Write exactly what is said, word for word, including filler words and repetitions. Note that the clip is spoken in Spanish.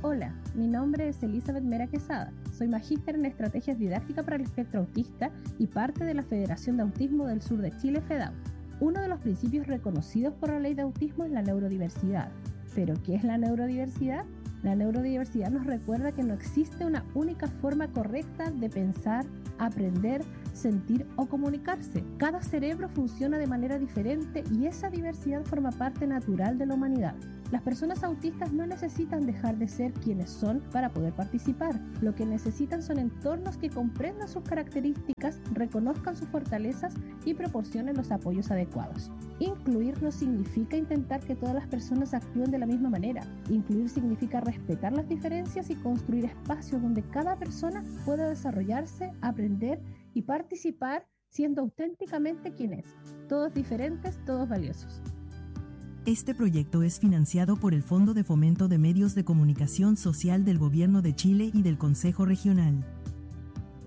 Hola, mi nombre es Elizabeth Mera Quesada. Soy magíster en estrategias didácticas para el espectro autista y parte de la Federación de Autismo del Sur de Chile, FEDAU. Uno de los principios reconocidos por la ley de autismo es la neurodiversidad. ¿Pero qué es la neurodiversidad? La neurodiversidad nos recuerda que no existe una única forma correcta de pensar, aprender, sentir o comunicarse. Cada cerebro funciona de manera diferente y esa diversidad forma parte natural de la humanidad. Las personas autistas no necesitan dejar de ser quienes son para poder participar. Lo que necesitan son entornos que comprendan sus características, reconozcan sus fortalezas y proporcionen los apoyos adecuados. Incluir no significa intentar que todas las personas actúen de la misma manera. Incluir significa respetar las diferencias y construir espacios donde cada persona pueda desarrollarse, aprender y participar siendo auténticamente quien es. Todos diferentes, todos valiosos. Este proyecto es financiado por el Fondo de Fomento de Medios de Comunicación Social del Gobierno de Chile y del Consejo Regional.